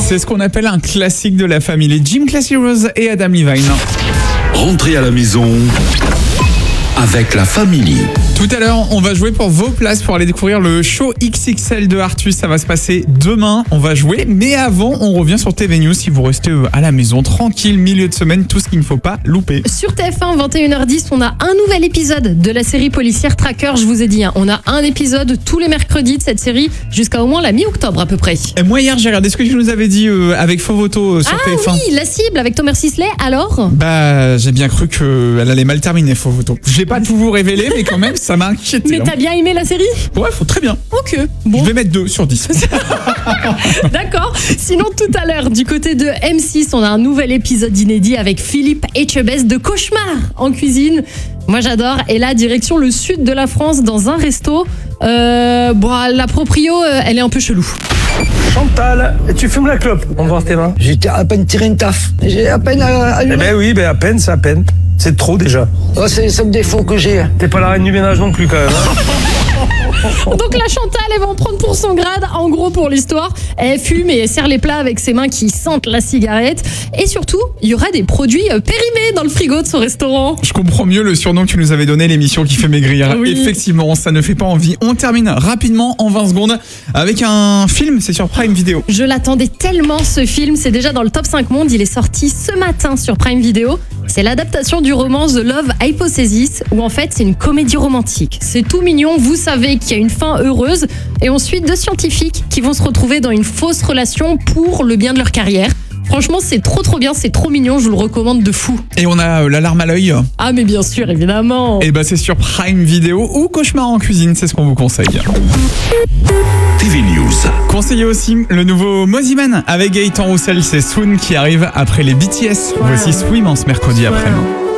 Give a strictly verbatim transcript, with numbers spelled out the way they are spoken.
C'est ce qu'on appelle un classique de la famille. Les Gym Classy Rose et Adam Levine. Rentrez à la maison avec la famille. Tout à l'heure, on va jouer pour vos places pour aller découvrir le show X X L de Artus. Ça va se passer demain, on va jouer. Mais avant, on revient sur T V News si vous restez à la maison, tranquille, milieu de semaine, tout ce qu'il ne faut pas louper. Sur T F un, vingt et une heures dix, on a un nouvel épisode de la série policière Tracker. Je vous ai dit, hein, on a un épisode tous les mercredis de cette série jusqu'à au moins la mi-octobre à peu près. Et moi hier, j'ai regardé ce que tu nous avais dit euh, avec Fovoto euh, sur ah T F un. Oui, la cible avec Thomas Sisley, alors Bah, j'ai bien cru qu'elle allait mal terminer, Fovoto. Je l'ai pas tout vous révélé, mais quand même, ça m'a inquiété. Mais hein. t'as bien aimé la série? Ouais, faut très bien. Ok, bon. Je vais mettre deux sur dix. D'accord. Sinon, tout à l'heure, du côté de M six, on a un nouvel épisode inédit avec Philippe Etchebest de Cauchemar en cuisine. Moi, j'adore. Et là, direction le sud de la France, dans un resto. Euh, bon, la proprio, euh, elle est un peu chelou. Chantal, tu fumes la clope? On va voir tes mains. J'étais à peine tiré une taf. J'ai à peine euh, allumé. Eh ben oui, ben à peine, c'est à peine. C'est trop déjà. Oh, c'est le seul défaut que j'ai. T'es pas la reine du ménage non plus quand même. Hein. Donc la Chantal, elle va en prendre pour son grade. En gros, pour l'histoire, elle fume et elle sert les plats avec ses mains qui sentent la cigarette. Et surtout, il y aura des produits périmés dans le frigo de son restaurant. Je comprends mieux le surnom que tu nous avais donné, l'émission qui fait maigrir. Oui. Effectivement, ça ne fait pas envie. On termine rapidement en vingt secondes avec un film, c'est sur Prime Video. Je l'attendais tellement, ce film. C'est déjà dans le top cinq monde. Il est sorti ce matin sur Prime Video. C'est l'adaptation du roman The Love Hypothesis, où en fait c'est une comédie romantique. C'est tout mignon, vous savez qu'il y a une fin heureuse, et on suit deux scientifiques qui vont se retrouver dans une fausse relation pour le bien de leur carrière. Franchement, c'est trop trop bien, c'est trop mignon, je vous le recommande de fou. Et on a euh, l'alarme à l'œil. Ah mais bien sûr, évidemment. Et bah c'est sur Prime Video ou Cauchemar en cuisine, c'est ce qu'on vous conseille. T V News. Conseillez aussi le nouveau Mosiman avec Gaëtan Roussel, c'est Soon qui arrive après les B T S. Voici Swim en ce mercredi après-midi.